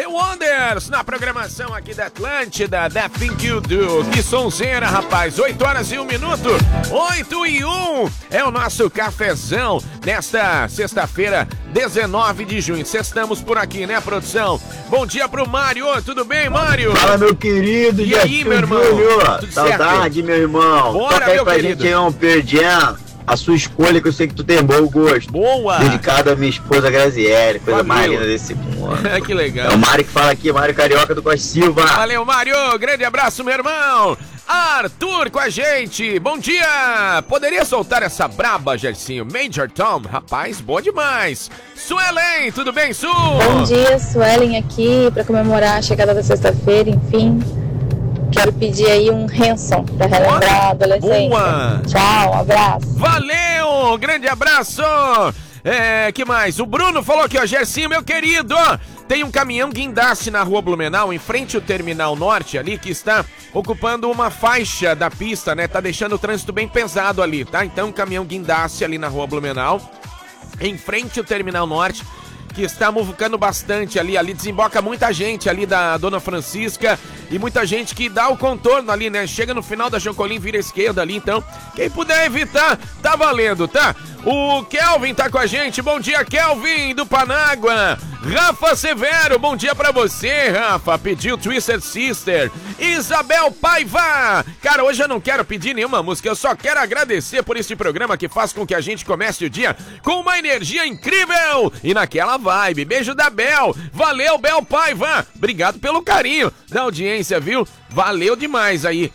Wonders na programação aqui da Atlântida, That Thing You Do. Que sonzeira, rapaz. 8 horas e 1 minuto. 8 e 1 é o nosso cafezão nesta sexta-feira, 19 de junho. Estamos por aqui, né, produção? Bom dia pro Mário. Tudo bem, Mário? Fala, meu querido. E aí, meu irmão? Tudo saudade, certo? Meu irmão. Bora, toca aí meu pra querido. gente um Perdian. A sua escolha, que eu sei que tu tem bom gosto. Boa! Dedicado à minha esposa Graziele, coisa Valeu. mais linda desse mundo. Que legal. É o Mário que fala aqui, Mário Carioca do Costa Silva. Valeu, Mário. Grande abraço, meu irmão. Arthur com a gente. Bom dia. Poderia soltar essa braba, Gercinho? Major Tom. Rapaz, boa demais. Suelen, tudo bem, Su? Bom dia, Suelen aqui para comemorar a chegada da sexta-feira, enfim. Quero pedir aí um Hanson pra relembrar a adolescência. Boa. Tchau, um abraço. Valeu, grande abraço. Que mais? O Bruno falou aqui, ó, Gercinho, meu querido, tem um caminhão guindaste na rua Blumenau, em frente ao Terminal Norte ali, que está ocupando uma faixa da pista, né? Tá deixando o trânsito bem pesado ali, tá? Então, um caminhão guindaste ali na rua Blumenau, em frente ao Terminal Norte, que está muvucando bastante ali desemboca muita gente ali da Dona Francisca e muita gente que dá o contorno ali, né? Chega no final da Jocolim, vira à esquerda ali, então quem puder evitar, tá valendo, tá? O Kelvin tá com a gente, bom dia, Kelvin, do Panágua. Rafa Severo, bom dia pra você, Rafa, pediu Twisted Sister. Isabel Paiva, cara, hoje eu não quero pedir nenhuma música, eu só quero agradecer por esse programa que faz com que a gente comece o dia com uma energia incrível e naquela vibe. Beijo da Bel, valeu, Bel Paiva, obrigado pelo carinho da audiência, viu? Valeu demais aí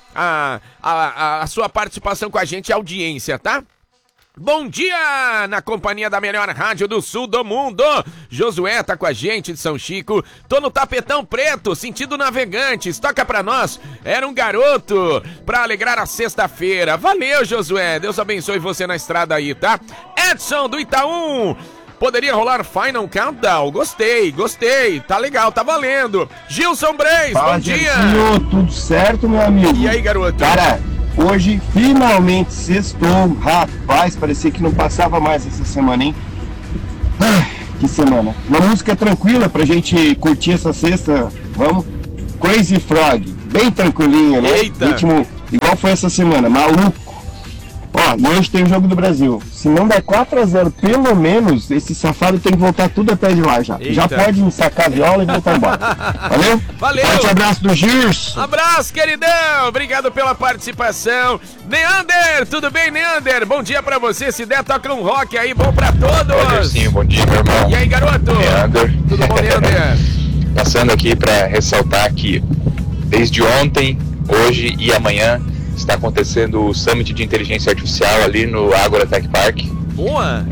a sua participação com a gente, a audiência, tá? Bom dia, na companhia da melhor rádio do sul do mundo. Josué tá com a gente de São Chico. Tô no Tapetão Preto, sentido Navegantes. Toca pra nós, Era um Garoto, pra alegrar a sexta-feira. Valeu, Josué, Deus abençoe você na estrada aí, tá? Edson do Itaú. Poderia rolar Final Countdown? Gostei, tá legal, tá valendo. Gilson Breis, bom dia. Gercinho, tudo certo, meu amigo? E aí, garoto? Cara, hoje finalmente sextou. Rapaz, parecia que não passava mais essa semana, hein? Ai, que semana. Uma música tranquila pra gente curtir essa sexta. Vamos? Crazy Frog, bem tranquilinha, né? Eita. Ritmo igual foi essa semana, maluco. Ó, e hoje tem o Jogo do Brasil. Se não der 4-0, pelo menos, esse safado tem que voltar tudo até de lá já. Eita. Já pode sacar a viola e voltar embora. Valeu? Valeu. Forte abraço do Girs. Abraço, queridão! Obrigado pela participação. Neander, tudo bem, Neander? Bom dia pra você. Se der, toca um rock aí, bom pra todos. Sim, bom dia, meu irmão. E aí, garoto? Neander. Tudo bom, Neander? Passando aqui pra ressaltar que desde ontem, hoje e amanhã está acontecendo o Summit de Inteligência Artificial ali no Agora Tech Park. Boa!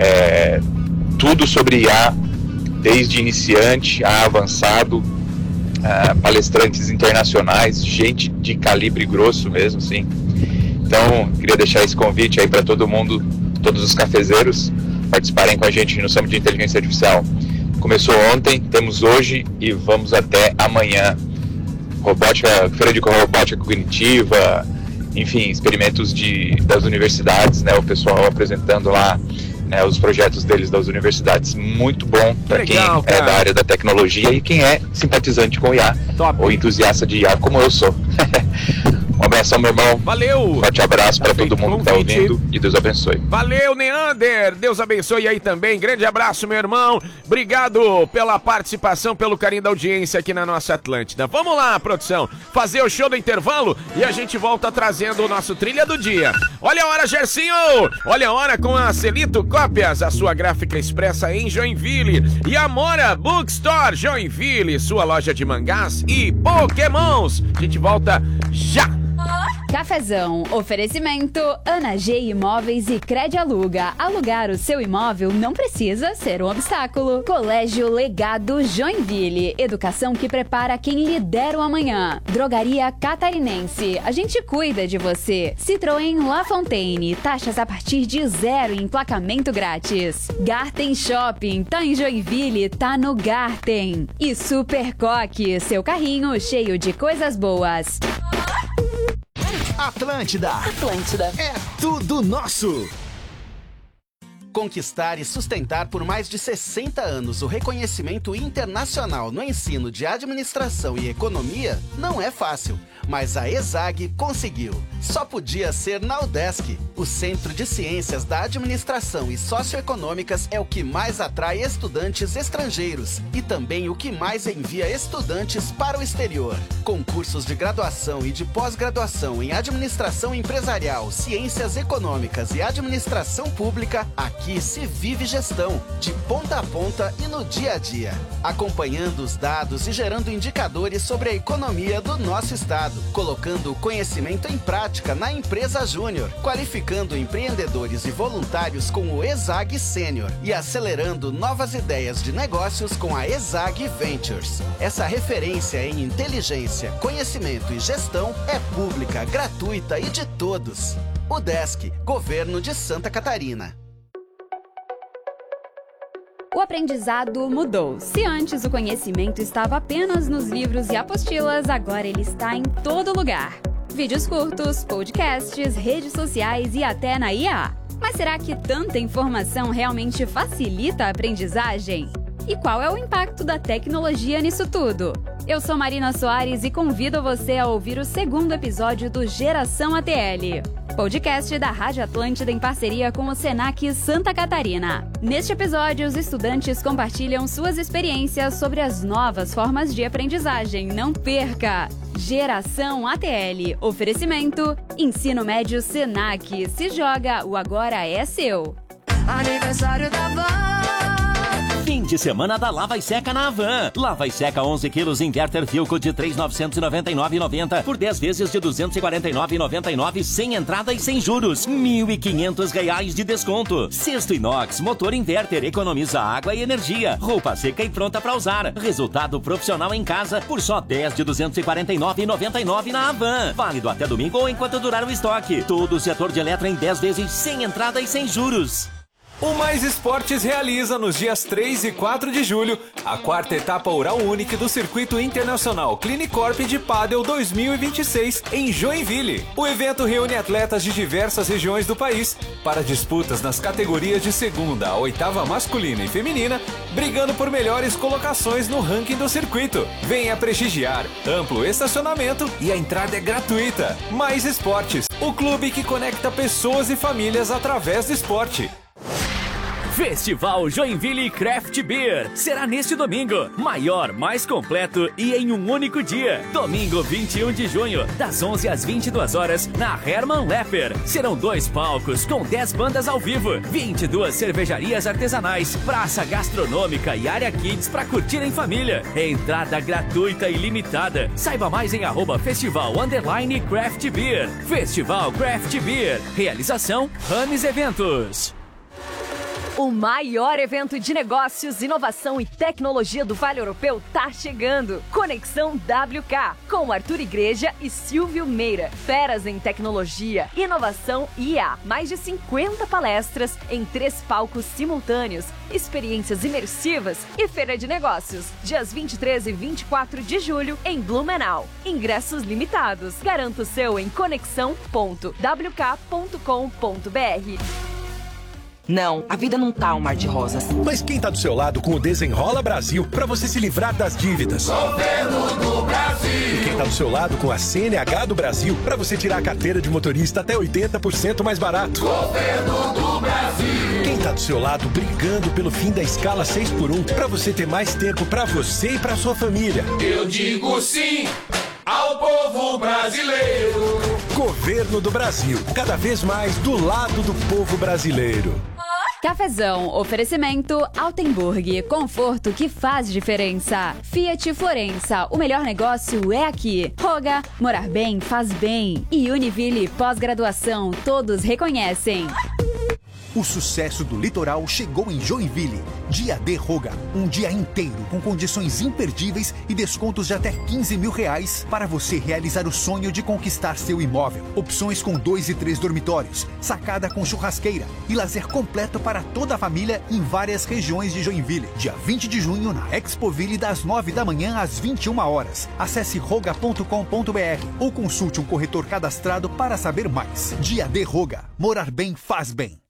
Tudo sobre IA, desde iniciante a avançado, palestrantes internacionais, gente de calibre grosso mesmo, sim. Então, queria deixar esse convite aí para todo mundo, todos os cafezeiros, participarem com a gente no Summit de Inteligência Artificial. Começou ontem, temos hoje e vamos até amanhã. Feira de robótica cognitiva, enfim, experimentos das universidades, né? O pessoal apresentando lá, né, os projetos deles das universidades. Muito bom para quem é da área da tecnologia e quem é simpatizante com IA. Top. Ou entusiasta de IA, como eu sou. Um abração, meu irmão. Valeu! Forte abraço para todo mundo que tá ouvindo e Deus abençoe. Valeu, Neander! Deus abençoe aí também. Grande abraço, meu irmão. Obrigado pela participação, pelo carinho da audiência aqui na nossa Atlântida. Vamos lá, produção, fazer o show do intervalo e a gente volta trazendo o nosso Trilha do Dia. Olha a hora, Gercinho! Olha a hora com a Celito Cópias, a sua gráfica expressa em Joinville. E Amora Bookstore Joinville, sua loja de mangás e pokémons. A gente volta já! Cafezão, oferecimento Ana G Imóveis e Cred Aluga. Alugar o seu imóvel não precisa ser um obstáculo. Colégio Legado Joinville, educação que prepara quem lidera o amanhã. Drogaria Catarinense, a gente cuida de você. Citroën La Fontaine, taxas a partir de 0 e emplacamento grátis. Garten Shopping, tá em Joinville, tá no Garten. E Super Coque, seu carrinho cheio de coisas boas. Atlântida é tudo nosso. Conquistar e sustentar por mais de 60 anos o reconhecimento internacional no ensino de administração e economia não é fácil, mas a ESAG conseguiu. Só podia ser na UDESC. O Centro de Ciências da Administração e Socioeconômicas é o que mais atrai estudantes estrangeiros e também o que mais envia estudantes para o exterior. Com cursos de graduação e de pós-graduação em Administração Empresarial, Ciências Econômicas e Administração Pública, aqui se vive gestão, de ponta a ponta e no dia a dia, acompanhando os dados e gerando indicadores sobre a economia do nosso estado, colocando o conhecimento em prática na empresa Júnior, qualificando empreendedores e voluntários com o ESAG Sênior e acelerando novas ideias de negócios com a ESAG Ventures. Essa referência em inteligência, conhecimento e gestão é pública, gratuita e de todos. UDESC, Governo de Santa Catarina. O aprendizado mudou. Se antes o conhecimento estava apenas nos livros e apostilas, agora ele está em todo lugar. Vídeos curtos, podcasts, redes sociais e até na IA. Mas será que tanta informação realmente facilita a aprendizagem? E qual é o impacto da tecnologia nisso tudo? Eu sou Marina Soares e convido você a ouvir o segundo episódio do Geração ATL, podcast da Rádio Atlântida em parceria com o Senac Santa Catarina. Neste episódio, os estudantes compartilham suas experiências sobre as novas formas de aprendizagem. Não perca! Geração ATL. Oferecimento: Ensino Médio Senac. Se joga, o agora é seu. Aniversário da Van. Fim de semana da Lava e Seca na Havan. Lava e Seca 11 quilos Inverter Filco de R$ 3.999,90 por 10 vezes de R$ 249,99 sem entrada e sem juros. R$ 1.500 de desconto. Cesto inox, motor inverter, economiza água e energia. Roupa seca e pronta para usar. Resultado profissional em casa por só 10 de R$ 249,99 na Havan. Válido até domingo ou enquanto durar o estoque. Todo o setor de eletro em 10 vezes sem entrada e sem juros. O Mais Esportes realiza nos dias 3 e 4 de julho a quarta etapa Oral Unique do Circuito Internacional Clinicorp de Pádel 2026 em Joinville. O evento reúne atletas de diversas regiões do país para disputas nas categorias de segunda a oitava masculina e feminina, brigando por melhores colocações no ranking do circuito. Venha prestigiar, amplo estacionamento e a entrada é gratuita. Mais Esportes, o clube que conecta pessoas e famílias através do esporte. Festival Joinville Craft Beer será neste domingo, maior, mais completo e em um único dia. Domingo 21 de junho, das 11 às 22 horas, na Hermann Lepper. Serão 2 palcos com 10 bandas ao vivo, 22 cervejarias artesanais, praça gastronômica e área kids para curtir em família. Entrada gratuita e limitada. Saiba mais em @festival_Craft Beer. Festival Craft Beer. Realização Rames Eventos. O maior evento de negócios, inovação e tecnologia do Vale Europeu tá chegando. Conexão WK, com Arthur Igreja e Silvio Meira. Feras em tecnologia, inovação e IA. Mais de 50 palestras em 3 palcos simultâneos, experiências imersivas e feira de negócios. Dias 23 e 24 de julho em Blumenau. Ingressos limitados. Garanta o seu em conexão.wk.com.br. Não, a vida não tá um mar de rosas. Mas quem tá do seu lado com o Desenrola Brasil pra você se livrar das dívidas? Governo do Brasil! E quem tá do seu lado com a CNH do Brasil pra você tirar a carteira de motorista até 80% mais barato? Governo do Brasil! Quem tá do seu lado brigando pelo fim da escala 6x1 pra você ter mais tempo pra você e pra sua família? Eu digo sim ao povo brasileiro! Governo do Brasil, cada vez mais do lado do povo brasileiro. Cafezão, oferecimento Altenburg, conforto que faz diferença. Fiat Florença, o melhor negócio é aqui. Roga, morar bem faz bem. E Univille, pós-graduação, todos reconhecem. O sucesso do litoral chegou em Joinville. Dia D Roga, um dia inteiro com condições imperdíveis e descontos de até R$15 mil para você realizar o sonho de conquistar seu imóvel. Opções com 2 e 3 dormitórios, sacada com churrasqueira e lazer completo para toda a família em várias regiões de Joinville. Dia 20 de junho na Expoville das 9 da manhã às 21 horas. Acesse roga.com.br ou consulte um corretor cadastrado para saber mais. Dia D Roga, morar bem faz bem.